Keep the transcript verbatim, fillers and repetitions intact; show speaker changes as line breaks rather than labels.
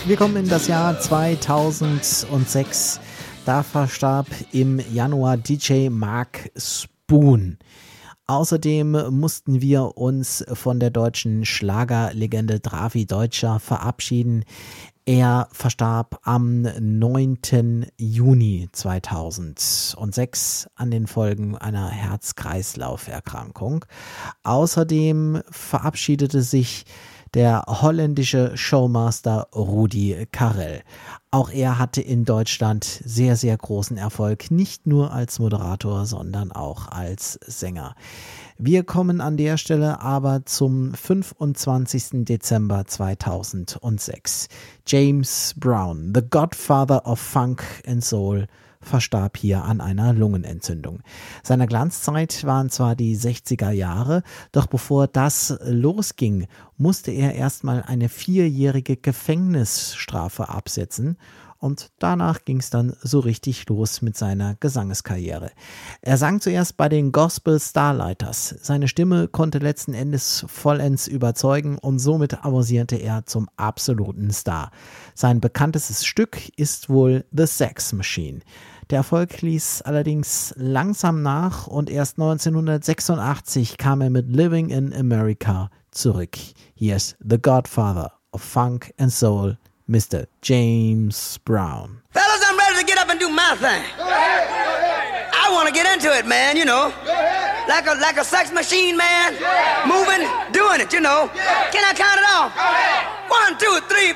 Wir kommen in das Jahr zweitausendsechs. Da verstarb im Januar D J Mark Spoon. Außerdem mussten wir uns von der deutschen Schlagerlegende Drafi Deutscher verabschieden. Er verstarb am neunten Juni zweitausendsechs an den Folgen einer Herz-Kreislauf-Erkrankung. Außerdem verabschiedete sich der holländische Showmaster Rudi Carrell. Auch er hatte in Deutschland sehr, sehr großen Erfolg, nicht nur als Moderator, sondern auch als Sänger. Wir kommen an der Stelle aber zum fünfundzwanzigsten Dezember zweitausendsechs. James Brown, the Godfather of Funk and Soul, verstarb hier an einer Lungenentzündung. Seine Glanzzeit waren zwar die sechziger Jahre, doch bevor das losging, musste er erstmal eine vierjährige Gefängnisstrafe absetzen. Und danach ging es dann so richtig los mit seiner Gesangskarriere. Er sang zuerst bei den Gospel Starlighters. Seine Stimme konnte letzten Endes vollends überzeugen und somit avancierte er zum absoluten Star. Sein bekanntestes Stück ist wohl The Sex Machine. Der Erfolg ließ allerdings langsam nach und erst neunzehnhundertsechsundachtzig kam er mit Living in America zurück. Hier ist The Godfather of Funk and Soul, Mister James Brown.
Fellas, I'm ready to get up and do my thing.
Go ahead, go ahead.
I want to get into it, man, you know.
Go ahead.
Like a like a sex machine, man.
Yeah.
Moving, doing it, you know.
Yeah.
Can I count it off?
Go ahead.
One, two, three,